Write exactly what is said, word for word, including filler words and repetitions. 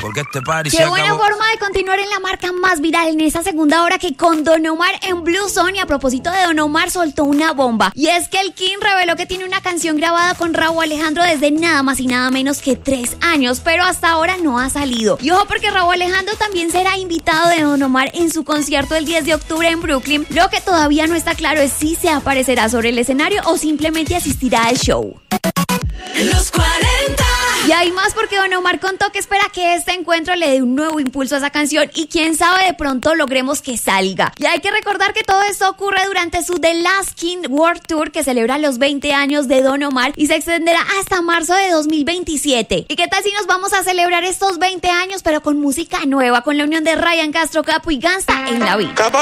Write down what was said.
porque este party Qué se buena acabó. forma de continuar en la marca más viral en esta segunda hora que con Don Omar en Blue Zone. Y a propósito de Don Omar, soltó una bomba. Y es que el King reveló que tiene una canción grabada con Rauw Alejandro desde nada más y nada menos que tres años, pero hasta ahora no ha salido. Y ojo, porque Rauw Alejandro también será invitado de Don Omar en su concierto el diez de octubre en Brooklyn. Lo que todavía no está claro es si se aparecerá sobre el escenario o simplemente asistirá al show. Los cuarenta. Y hay más, porque Don Omar contó que espera que este encuentro le dé un nuevo impulso a esa canción y quién sabe, de pronto logremos que salga. Y hay que recordar que todo esto ocurre durante su The Last King World Tour, que celebra los veinte años de Don Omar y se extenderá hasta marzo de dos mil veintisiete. ¿Y qué tal si nos vamos a celebrar estos veinte años pero con música nueva, con la unión de Ryan Castro Capo y Gangsta en la vida?